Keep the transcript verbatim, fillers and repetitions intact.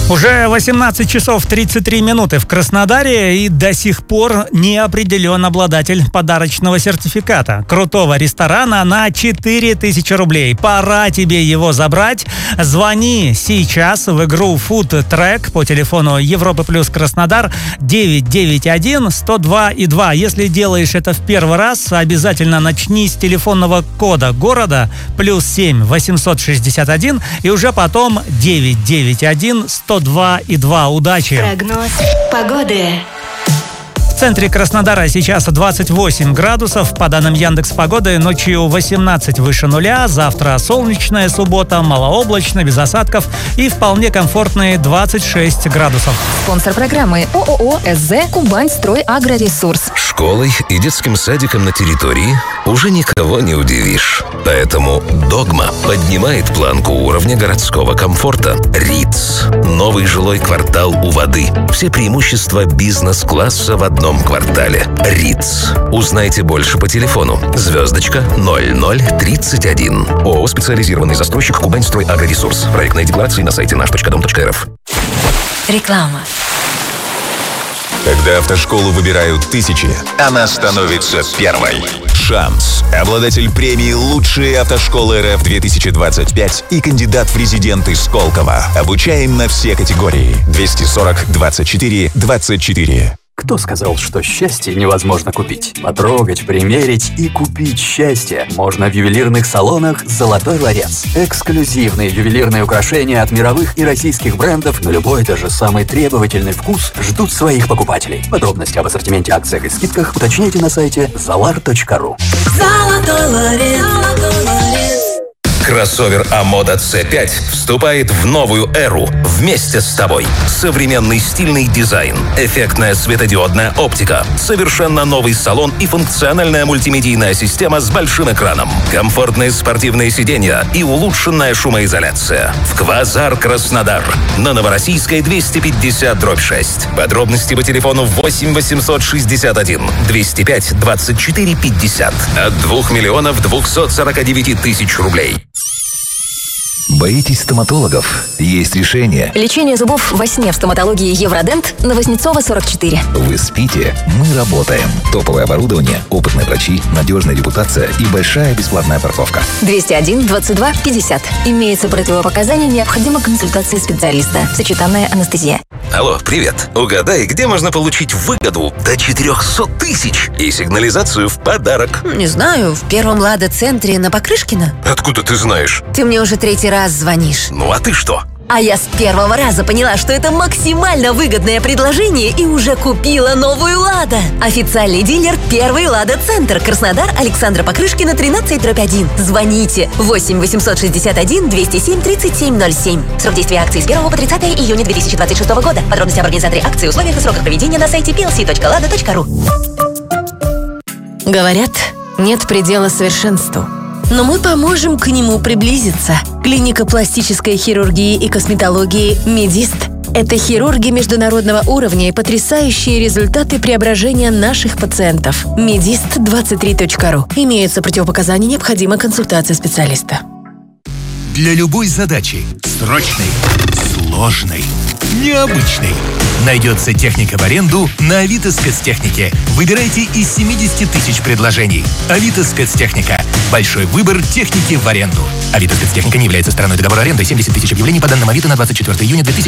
Уже восемнадцать часов тридцать три минуты в Краснодаре, и до сих пор не определен обладатель подарочного сертификата крутого ресторана на четыре тысячи рублей. Пора тебе его забрать. Звони сейчас в игру Food Track по телефону Европа Плюс Краснодар девять девять один сто два и два. Если делаешь это в первый раз, обязательно начни с телефонного кода города плюс семь восемьсот шестьдесят один и уже потом девять девять один сто два и два. Удачи! Прогноз погоды. В центре Краснодара сейчас двадцать восемь градусов. По данным Яндекс.Погоды, ночью восемнадцать выше нуля. Завтра солнечная суббота, малооблачно, без осадков и вполне комфортные двадцать шесть градусов. Спонсор программы ООО СЗ «Кубань Строй Агроресурс». Школой и детским садиком на территории уже никого не удивишь. Поэтому «Догма» поднимает планку уровня городского комфорта. РИЦ. Новый жилой квартал у воды. Все преимущества бизнес-класса в одном квартале. РИЦ. Узнайте больше по телефону. Звездочка ноль ноль тридцать один. ООО «Специализированный застройщик Кубань Строй Агроресурс». Проектные декларации на сайте наш точка дом точка эр эф. Реклама. Когда автошколу выбирают тысячи, она становится первой. «Шанс». Обладатель премии «Лучшие автошколы РФ две тысячи двадцать пять» и кандидат в резиденты Сколково. Обучаем на все категории. двести сорок двадцать четыре двадцать четыре. Кто сказал, что счастье невозможно купить? Потрогать, примерить и купить счастье можно в ювелирных салонах «Золотой ларец». Эксклюзивные ювелирные украшения от мировых и российских брендов на любой, даже самый требовательный вкус ждут своих покупателей. Подробности об ассортименте, акциях и скидках уточняйте на сайте золар точка ру. Золотой ларец. Кроссовер Амода си пять вступает в новую эру вместе с тобой. Современный стильный дизайн, эффектная светодиодная оптика, совершенно новый салон и функциональная мультимедийная система с большим экраном, комфортные спортивные сиденья и улучшенная шумоизоляция. В Квазар Краснодар на Новороссийской двести пятьдесят дробь шесть. Подробности по телефону восемь восемьсот шестьдесят один двести пять двадцать четыре пятьдесят от двух миллионов двухсот сорока девяти тысяч рублей. Боитесь стоматологов? Есть решение. Лечение зубов во сне в стоматологии Евродент на Вознецова сорок четыре. Вы спите, мы работаем. Топовое оборудование, опытные врачи, надежная репутация и большая бесплатная парковка. двести один двадцать два пятьдесят. Имеются противопоказания, необходима консультация специалиста. Сочетанная анестезия. Алло, привет. Угадай, где можно получить выгоду до четырехсот тысяч и сигнализацию в подарок? Не знаю, в первом Лада-центре на Покрышкина. Откуда ты знаешь? Ты мне уже третий раз звонишь. Ну а ты что? А я с первого раза поняла, что это максимально выгодное предложение и уже купила новую «Лада». Официальный дилер «Первый Лада-центр». Краснодар, Александра Покрышкина, тринадцать дробь один. Звоните восемь восемьсот шестьдесят один двести семь тридцать семь ноль семь. Срок действия акции с первого по тридцатое июня две тысячи двадцать шестого года. Подробности об организаторе акции, условиях и сроках проведения на сайте пи эл си точка лада точка ру. Говорят, нет предела совершенству. Но мы поможем к нему приблизиться. Клиника пластической хирургии и косметологии «Медист» – это хирурги международного уровня и потрясающие результаты преображения наших пациентов. медист двадцать три точка ру. Имеются противопоказания, необходима консультация специалиста. Для любой задачи – срочной, сложной, необычной – найдется техника в аренду на Авито Спецтехнике. Выбирайте из семидесяти тысяч предложений. Авито Спецтехника. Большой выбор техники в аренду. Авито Спецтехника не является стороной договора аренды. семьдесят тысяч объявлений по данным Авито на двадцать четвёртое июня две тысячи